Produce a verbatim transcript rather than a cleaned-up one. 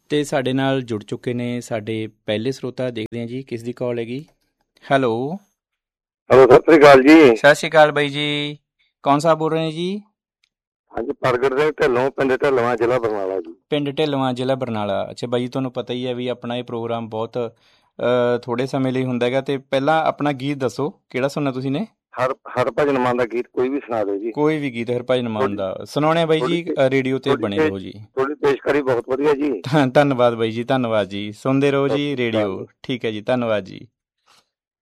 ਤੇ ਸਾਡੇ ਨਾਲ ਜੁੜ ਚੁੱਕੇ ਨੇ ਸਾਡੇ ਪਹਿਲੇ ਸਰੋਤਾ। ਦੇਖਦੇ ਹਾਂ ਜੀ ਕਿਸ ਦੀ ਕਾਲ ਹੈਗੀ। ਹੈਲੋ ਹੈਲੋ, ਸਤਿ ਸ੍ਰੀ ਅਕਾਲ ਜੀ। ਸਤਿ ਸ਼੍ਰੀ ਅਕਾਲ ਬਾਈ ਜੀ, ਕੌਣ ਸਾਹਿਬ ਬੋਲ ਰਹੇ ਨੇ ਜੀ? ਹਾਂਜੀ, ਪ੍ਰਗਟ ਸਿੰਘ ਢਿੱਲੋਂ, ਪਿੰਡ ਢਿੱਲੋਂ, ਜ਼ਿਲ੍ਹਾ ਬਰਨਾਲਾ ਜੀ। ਪਿੰਡ ਢਿੱਲੋਂ, ਜ਼ਿਲ੍ਹਾ ਬਰਨਾਲਾ। ਅੱਛਾ ਬਾਈ ਜੀ, ਤੁਹਾਨੂੰ ਪਤਾ ਹੀ ਹੈ ਵੀ ਆਪਣਾ ਇਹ ਪ੍ਰੋਗਰਾਮ ਬਹੁਤ ਥੋੜੇ ਸਮੇਂ ਲਈ ਹੁੰਦਾ ਹੈਗਾ। ਤੇ ਪਹਿਲਾਂ ਆਪਣਾ ਗੀਤ ਦੱਸੋ, ਕਿਹੜਾ ਸੁਣਨਾ ਤੁਸੀਂ ਨੇ? ਹਰ ਹਰਭਜਨ ਮਾਨ ਦਾ ਗੀਤ ਕੋਈ ਵੀ ਸੁਣਾ ਦਿਓ ਜੀ। ਕੋਈ ਵੀ ਗੀਤ ਹਰਭਜਨ ਮਾਨ ਦਾ ਸੁਣਾਉਣੇ ਬਾਈ ਜੀ, ਰੇਡੀਓ ਤੇ ਬਣੇ ਰਹੋ ਜੀ। ਤੁਹਾਡੀ ਪੇਸ਼ਕਾਰੀ ਬਹੁਤ ਵਧੀਆ ਜੀ। ਧੰਨਵਾਦ ਬਾਈ ਜੀ, ਧੰਨਵਾਦ ਜੀ। ਸੁਣਦੇ ਰਹੋ ਜੀ ਰੇਡੀਓ। ਠੀਕ ਹੈ ਜੀ, ਧੰਨਵਾਦ ਜੀ।